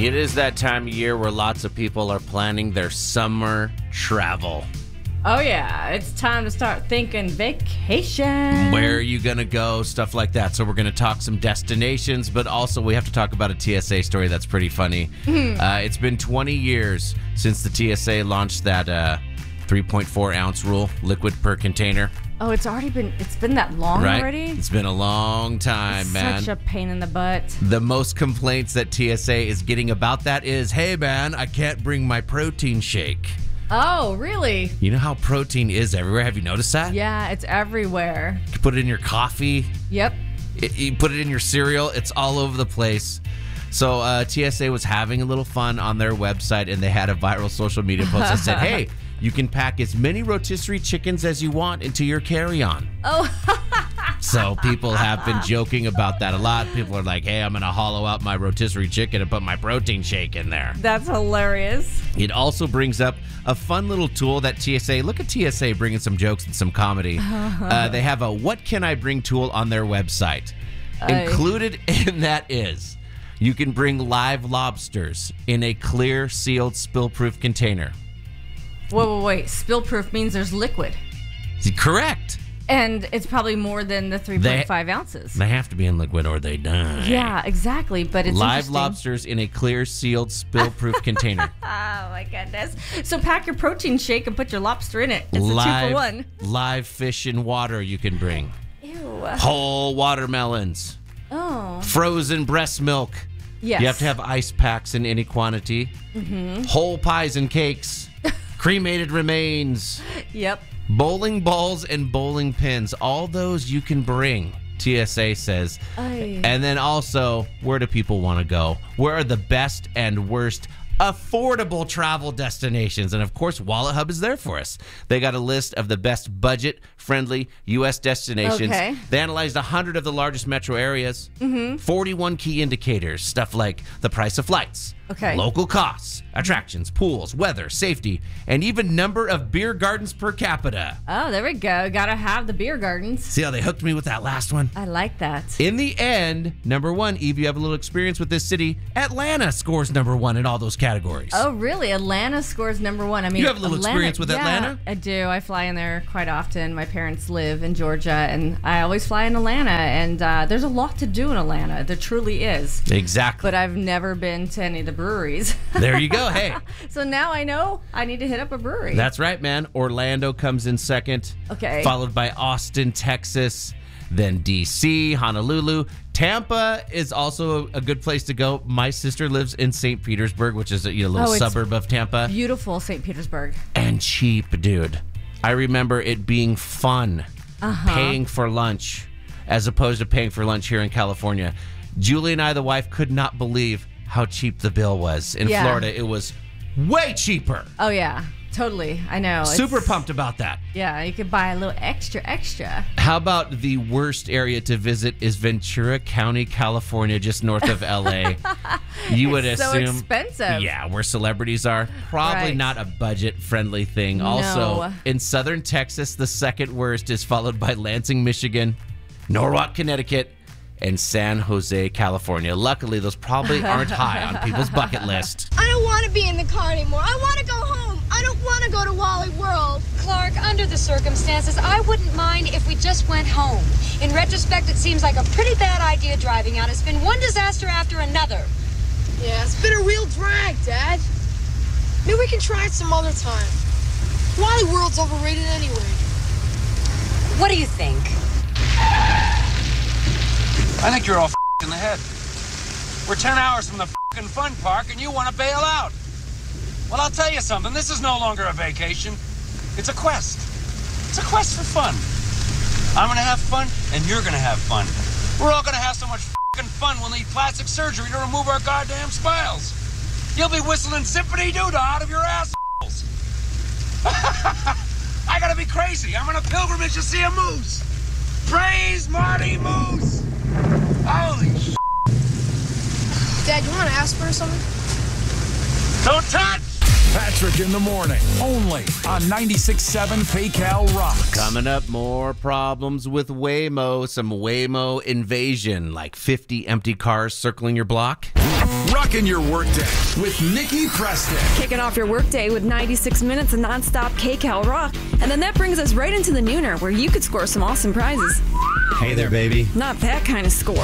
It is that time of year where lots of people are planning their summer travel. Oh, yeah. It's time to start thinking vacation. Where are you going to go? Stuff like that. So we're going to talk some destinations, but also we have to talk about a TSA story that's pretty funny. It's been 20 years since the TSA launched that 3.4 ounce rule, liquid per container. Oh, it's been that long Right? already? It's been a long time, It's man. such a pain in the butt. The most complaints that TSA is getting about that is, hey, man, I can't bring my protein shake. Oh, really? You know how protein is everywhere? Have you noticed that? Yeah, it's everywhere. You put it in your coffee. Yep. You put it in your cereal. It's all over the place. So TSA was having a little fun on their website, and they had a viral social media post that said, hey, you can pack as many rotisserie chickens as you want into your carry-on. Oh, So people have been joking about that a lot. People are like, hey, I'm going to hollow out my rotisserie chicken and put my protein shake in there. that's hilarious. It also brings up a fun little tool that TSA, look at TSA bringing some jokes and some comedy. They have a what can I bring tool on their website. Included in that is you can bring live lobsters in a clear, sealed, spill-proof container. Wait. Spill-proof means there's liquid. Correct. And it's probably more than the 3.5 ounces. They have to be in liquid or they die. Yeah, exactly. But it's Live interesting. lobsters in a clear, sealed, spill-proof container. Oh, my goodness. So pack your protein shake and put your lobster in it. It's a 2-for-1. Live fish and water you can bring. Ew. Whole watermelons. Oh. Frozen breast milk. Yes. You have to have ice packs in any quantity. Whole pies and cakes. Cremated remains. Yep. Bowling balls and bowling pins. All those you can bring, TSA says. Aye. And then also, where do people want to go? Where are the best and worst affordable travel destinations? And of course, Wallet Hub is there for us. They got a list of the best budget-friendly U.S. destinations. Okay. They analyzed 100 of the largest metro areas. 41 key indicators, stuff like the price of flights, Okay. local costs, attractions, pools, weather, safety, and even number of beer gardens per capita. Oh, there we go. Gotta have the beer gardens. See how they hooked me with that last one? I like that. In the end, number one, Eve, you have a little experience with this city. Atlanta scores number one in all those categories. Oh, really? Atlanta scores number one. I mean, You have a little experience with Atlanta? I do. I fly in there quite often. My parents live in Georgia, and I always fly in Atlanta. And there's a lot to do in Atlanta. There truly is. Exactly. But I've never been to any of the breweries. There you go. Hey, So now I know I need to hit up a brewery. that's right, man. Orlando comes in second. Okay. Followed by Austin, Texas, then D.C., Honolulu. Tampa is also a good place to go. My sister lives in St. Petersburg, which is a little Oh, it's suburb of Tampa. Beautiful St. Petersburg. And cheap, dude. I remember it being fun paying for lunch as opposed to paying for lunch here in California. Julie and I, the wife, could not believe how cheap the bill was. In Yeah. Florida, it was way cheaper. Oh, yeah. Totally. I know. Super It's- pumped about that. Yeah, you could buy a little extra. How about the worst area to visit is Ventura County, California, just north of LA. You would It's so assume. expensive. Yeah, where celebrities are. Probably Right. not a budget-friendly thing. Also, No. in southern Texas, the second worst is followed by Lansing, Michigan, Norwalk, Connecticut, and San Jose, California. Luckily, those probably aren't high on people's bucket list. I don't want to be in the car anymore. I want to go home. I don't want to go to Wally World. Clark, under the circumstances, I wouldn't mind if we just went home. In retrospect, it seems like a pretty bad idea driving out. It's been one disaster after another. Yeah, it's been a real drag, Dad. Maybe we can try it some other time. Wally World's overrated anyway. What do you think? I think you're all in the head. We're 10 hours from the fun park and you want to bail out. Well, I'll tell you something. This is no longer a vacation. It's a quest. It's a quest for fun. I'm going to have fun and you're going to have fun. We're all going to have so much fun we'll need plastic surgery to remove our goddamn smiles. You'll be whistling Zippity Doo Dah out of your assholes. I got to be crazy. I'm on a pilgrimage to see a moose. Praise Marty Moose. Holy shit. Dad, you want to ask for something? Don't touch! Patrick in the morning, only on 96.7 PayCal Rocks. Coming up, more problems with Waymo. Some Waymo invasion, like 50 empty cars circling your block. Rocking your workday with Nikki Preston. Kicking off your workday with 96 minutes of nonstop KCal rock. And then that brings us right into the nooner, where you could score some awesome prizes. Hey there, baby. Not that kind of score.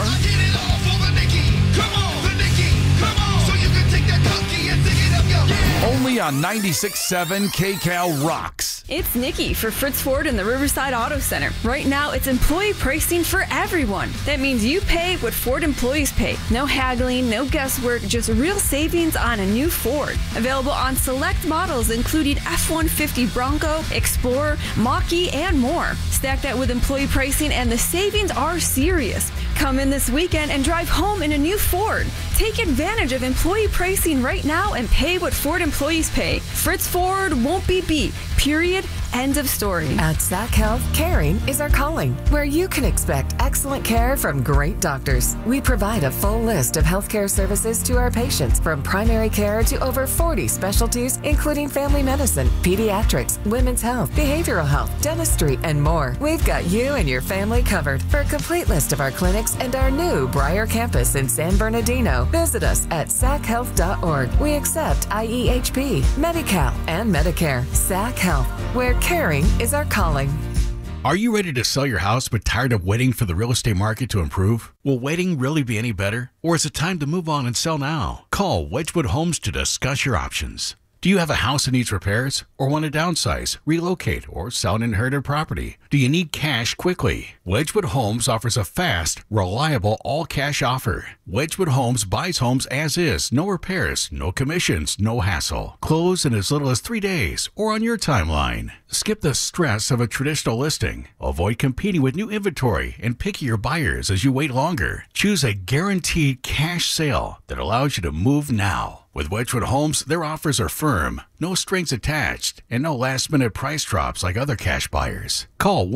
Only on 96.7 KCal Rocks. It's Nikki for Fritz Ford and the Riverside Auto Center. Right now, it's employee pricing for everyone. That means you pay what Ford employees pay. No haggling, no guesswork, just real savings on a new Ford. Available on select models including F-150 Bronco, Explorer, Mach-E, and more. Stack that with employee pricing and the savings are serious. Come in this weekend and drive home in a new Ford. Take advantage of employee pricing right now and pay what Ford employees pay. Fritz Ford won't be beat. Period. End of story. At Sac Health, caring is our calling, where you can expect excellent care from great doctors. We provide a full list of healthcare services to our patients, from primary care to over 40 specialties, including family medicine, pediatrics, women's health, behavioral health, dentistry, and more. We've got you and your family covered. For a complete list of our clinics and our new Briar campus in San Bernardino, visit us at sachhealth.org. We accept IEHP, Medi-Cal, and Medicare. Sac Health, where caring is our calling. Are you ready to sell your house but tired of waiting for the real estate market to improve? Will waiting really be any better? Or is it time to move on and sell now? Call Wedgwood Homes to discuss your options. Do you have a house that needs repairs, or want to downsize, relocate, or sell an inherited property? Do you need cash quickly? Wedgwood Homes offers a fast, reliable, all-cash offer. Wedgwood Homes buys homes as is, no repairs, no commissions, no hassle. Close in as little as 3 days, or on your timeline. Skip the stress of a traditional listing. Avoid competing with new inventory and pickier buyers as you wait longer. Choose a guaranteed cash sale that allows you to move now. With Wedgwood Homes, their offers are firm, no strings attached, and no last-minute price drops like other cash buyers. Call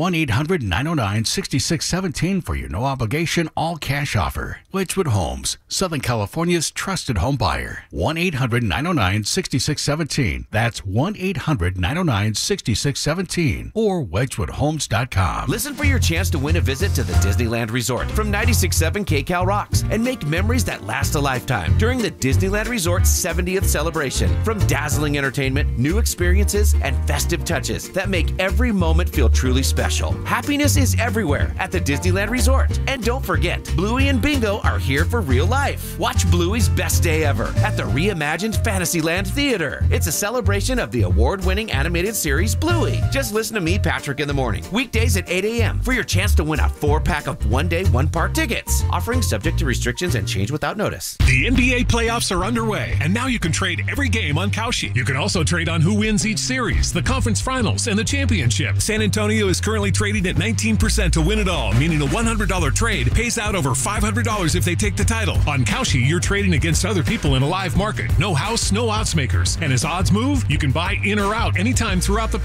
1-800-909-6617 for your no-obligation, all-cash offer. Wedgwood Homes, Southern California's trusted home buyer. 1-800-909-6617. That's 1-800-909-6617 or wedgwoodhomes.com. Listen for your chance to win a visit to the Disneyland Resort from 96.7 KCal Rocks and make memories that last a lifetime during the Disneyland Resort 70th celebration. From dazzling entertainment, new experiences, and festive touches that make every moment feel truly special. Happiness is everywhere at the Disneyland Resort. And don't forget, Bluey and Bingo are here for real life. Watch Bluey's best day ever at the reimagined Fantasyland Theater. It's a celebration of the award-winning animated series Bluey. Just listen to me, Patrick, in the morning, weekdays at 8 a.m. for your chance to win a 4-pack of one-day, one-park tickets. Offering subject to restrictions and change without notice. The NBA playoffs are underway, and now you can trade every game on Kalshi. You can also trade on who wins each series, the conference finals, and the championship. San Antonio is currently trading at 19% to win it all, meaning a $100 trade pays out over $500 if they take the title. On Kalshi, you're trading against other people in a live market. No house, no odds makers. And as odds move, you can buy in or out anytime throughout the